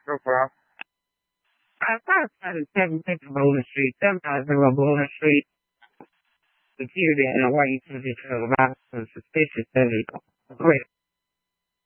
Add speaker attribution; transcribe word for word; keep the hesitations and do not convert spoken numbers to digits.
Speaker 1: so far. I thought I was seven six Bowling Street, seven five zero Bowling Street. Security and why you took it to the box was suspicious that it. Great.